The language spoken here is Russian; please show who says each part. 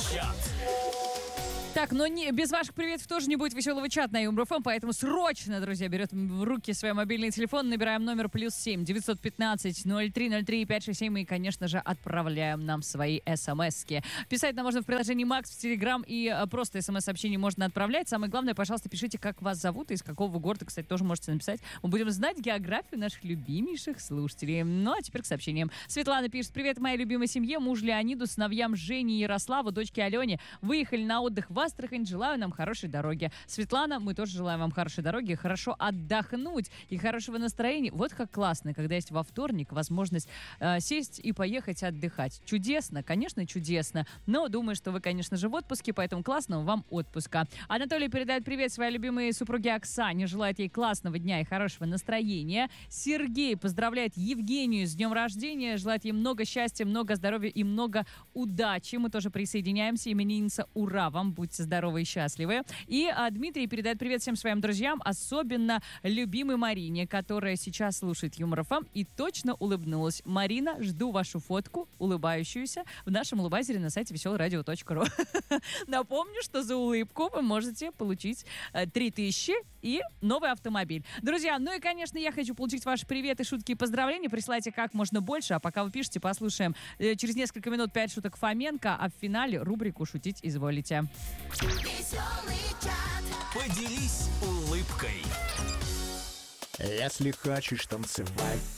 Speaker 1: чат.
Speaker 2: Так, но без ваших приветов тоже не будет веселого чата на Юмор-ФМ, поэтому срочно, друзья, берем в руки свой мобильный телефон, набираем номер +7 915 0303 567 и, конечно же, отправляем нам свои смски. Писать нам можно в приложении Макс, в Телеграм, и просто смс-сообщение можно отправлять. Самое главное, пожалуйста, пишите, как вас зовут и из какого города, кстати, тоже можете написать. Мы будем знать географию наших любимейших слушателей. Ну, а теперь к сообщениям. Светлана пишет: привет моей любимой семье, мужу Леониду, сыновьям Жене и Ярославу, дочке Алене. Выехали на отдых в Астрахань, желаю нам хорошей дороги. Светлана, мы тоже желаем вам хорошей дороги, хорошо отдохнуть и хорошего настроения. Вот как классно, когда есть во вторник возможность сесть и поехать отдыхать. Чудесно, конечно, чудесно. Но думаю, что вы, конечно же, в отпуске, поэтому классного вам отпуска. Анатолий передает привет своей любимой супруге Оксане, желает ей классного дня и хорошего настроения. Сергей поздравляет Евгению с днем рождения, желает ей много счастья, много здоровья и много удачи. Мы тоже присоединяемся. Именинница, ура вам, будьте здоровы и счастливы. И Дмитрий передает привет всем своим друзьям, особенно любимой Марине, которая сейчас слушает Юмор ФМ и точно улыбнулась. Марина, жду вашу фотку, улыбающуюся, в нашем улыбайзере на сайте веселорадио.ру. Напомню, что за улыбку вы можете получить 3000 и новый автомобиль. Друзья, ну и, конечно, я хочу получить ваши приветы, шутки и поздравления. Присылайте как можно больше, а пока вы пишете, послушаем через несколько минут 5 шуток Фоменко, а в финале рубрику «Шутить изволите».
Speaker 1: Поделись улыбкой.
Speaker 3: Если хочешь танцевать,